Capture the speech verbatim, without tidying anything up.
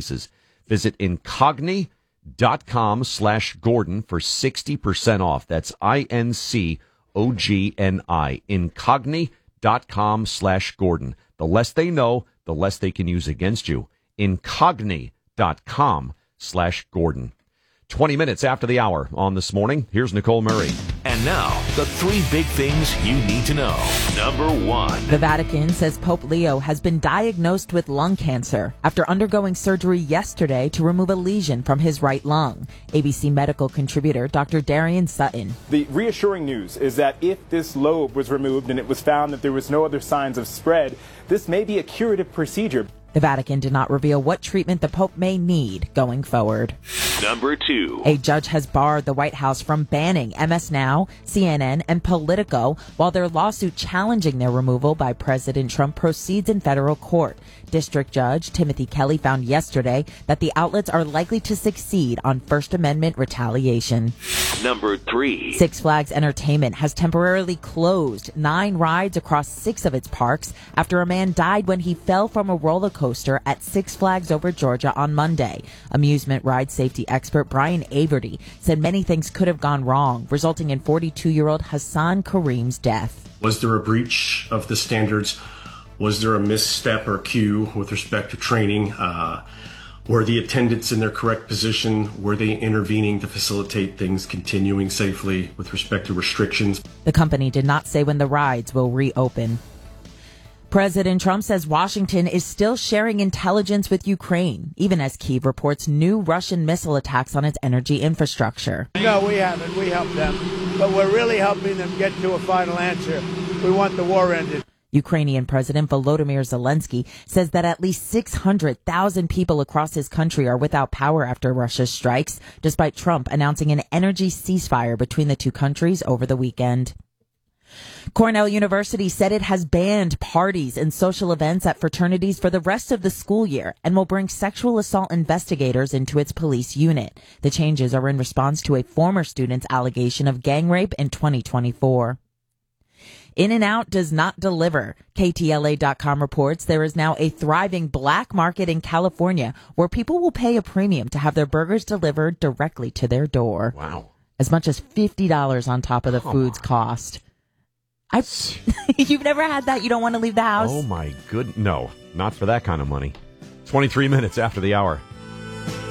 cases. Visit incogni.com slash Gordon for sixty percent off. That's I N C O G N I. Incogni.com slash Gordon. The less they know, the less they can use against you. Incogni.com slash Gordon. twenty minutes after the hour on This Morning, here's Nicole Murray. And now, the three big things you need to know. Number one. The Vatican says Pope Leo has been diagnosed with lung cancer after undergoing surgery yesterday to remove a lesion from his right lung. A B C medical contributor Doctor Darian Sutton. The reassuring news is that if this lobe was removed and it was found that there was no other signs of spread, this may be a curative procedure. The Vatican did not reveal what treatment the Pope may need going forward. Number two. A judge has barred the White House from banning M S Now, C N N, and Politico while their lawsuit challenging their removal by President Trump proceeds in federal court. District Judge Timothy Kelly found yesterday that the outlets are likely to succeed on First Amendment retaliation. Number three. Six Flags Entertainment has temporarily closed nine rides across six of its parks after a man died when he fell from a roller coaster at Six Flags Over Georgia on Monday. Amusement ride safety expert Brian Averty said many things could have gone wrong, resulting in forty-two-year-old Hassan Kareem's death. Was there a breach of the standards? Was there a misstep or cue with respect to training? Uh, were the attendants in their correct position? Were they intervening to facilitate things continuing safely with respect to restrictions? The company did not say when the rides will reopen. President Trump says Washington is still sharing intelligence with Ukraine, even as Kyiv reports new Russian missile attacks on its energy infrastructure. No, we haven't. We helped them. But we're really helping them get to a final answer. We want the war ended. Ukrainian President Volodymyr Zelensky says that at least six hundred thousand people across his country are without power after Russia's strikes, despite Trump announcing an energy ceasefire between the two countries over the weekend. Cornell University said it has banned parties and social events at fraternities for the rest of the school year and will bring sexual assault investigators into its police unit. The changes are in response to a former student's allegation of gang rape in twenty twenty-four. In-N-Out does not deliver. K T L A dot com reports there is now a thriving black market in California where people will pay a premium to have their burgers delivered directly to their door. Wow. As much as fifty dollars on top of the Come food's on. cost. I, you've never had that? You don't want to leave the house? Oh, my good. No, not for that kind of money. twenty-three minutes after the hour.